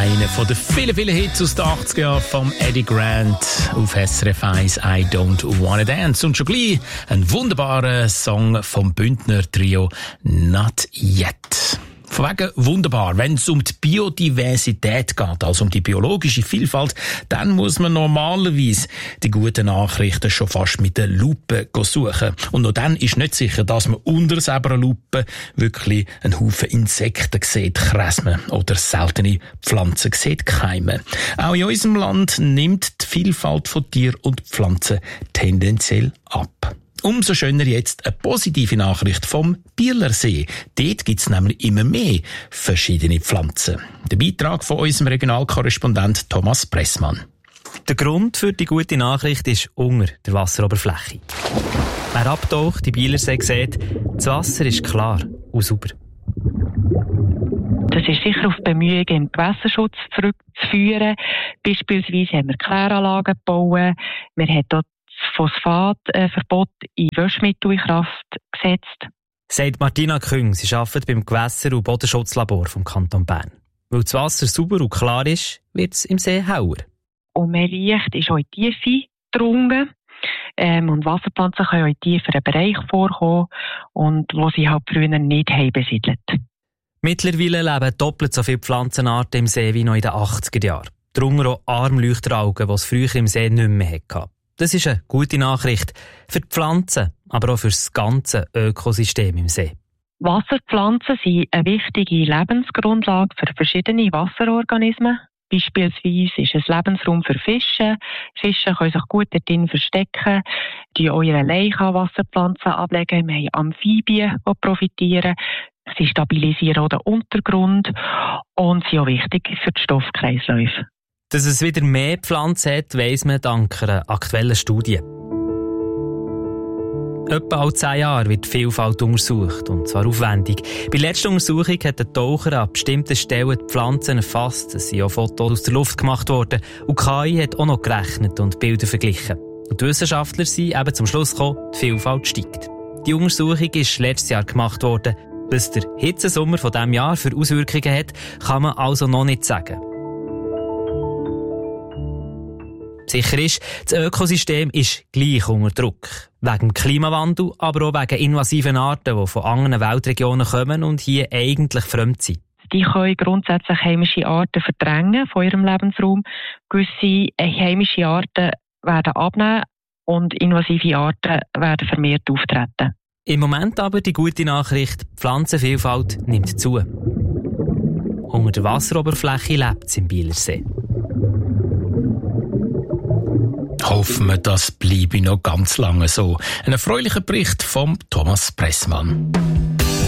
Einer von den vielen, vielen Hits aus den 80er Jahren vom Eddie Grant auf SRF 1, I Don't Wanna Dance. Und schon gleich ein wunderbarer Song vom Bündner Trio Not Yet. Von wegen wunderbar. Wenn es um die Biodiversität geht, also um die biologische Vielfalt, dann muss man normalerweise die guten Nachrichten schon fast mit der Lupe suchen. Und noch dann ist nicht sicher, dass man unter selber einer Lupe wirklich einen Haufen Insekten sieht, Kresmen oder seltene Pflanzen sieht, Keime. Auch in unserem Land nimmt die Vielfalt von Tier und Pflanzen tendenziell ab. Umso schöner jetzt eine positive Nachricht vom Bielersee. Dort gibt es nämlich immer mehr verschiedene Pflanzen. Der Beitrag von unserem Regionalkorrespondent Thomas Pressmann. Der Grund für die gute Nachricht ist unter der Wasseroberfläche. Wer abtaucht, die Bielersee sieht, das Wasser ist klar und sauber. Das ist sicher auf Bemühungen im Gewässerschutz zurückzuführen. Beispielsweise haben wir Kläranlagen gebaut. Wir haben dort das Phosphatverbot in Waschmittel in Kraft gesetzt. Sagt Martina Küng, sie arbeitet beim Gewässer- und Bodenschutzlabor vom Kanton Bern. Weil das Wasser sauber und klar ist, wird es im See hauer. Und mehr Licht ist auch in die Tiefe gedrungen. Und Wasserpflanzen können auch in tieferen Bereichen vorkommen, und wo sie halt früher nicht haben besiedelt. Mittlerweile leben doppelt so viele Pflanzenarten im See wie noch in den 80er Jahren. Darunter auch Armleuchteralgen, die es früher im See nicht mehr hatte. Das ist eine gute Nachricht für die Pflanzen, aber auch für das ganze Ökosystem im See. Wasserpflanzen sind eine wichtige Lebensgrundlage für verschiedene Wasserorganismen. Beispielsweise ist es Lebensraum für Fische. Fische können sich gut darin verstecken, die eure Leichen an Wasserpflanzen ablegen. Wir haben Amphibien, die profitieren. Sie stabilisieren auch den Untergrund und sind auch wichtig für die Stoffkreisläufe. Dass es wieder mehr Pflanzen hat, weiss man dank einer aktuellen Studie. Etwa alle 10 Jahre wird die Vielfalt untersucht, und zwar aufwendig. Bei der letzten Untersuchung hat der Taucher an bestimmten Stellen die Pflanzen erfasst. Es sind auch Fotos aus der Luft gemacht worden. Und KI hat auch noch gerechnet und Bilder verglichen. Und die Wissenschaftler sind eben zum Schluss gekommen, die Vielfalt steigt. Die Untersuchung ist letztes Jahr gemacht worden. Was der Hitzesommer von diesem Jahr für Auswirkungen hat, kann man also noch nicht sagen. Sicher ist, das Ökosystem ist gleich unter Druck. Wegen dem Klimawandel, aber auch wegen invasiven Arten, die von anderen Weltregionen kommen und hier eigentlich fremd sind. Die können grundsätzlich heimische Arten verdrängen von ihrem Lebensraum. Gewisse heimische Arten werden abnehmen und invasive Arten werden vermehrt auftreten. Im Moment aber die gute Nachricht, die Pflanzenvielfalt nimmt zu. Unter der Wasseroberfläche lebt es im Bielersee. Hoffen wir, das bleibe noch ganz lange so. Ein erfreulicher Bericht von Thomas Pressmann.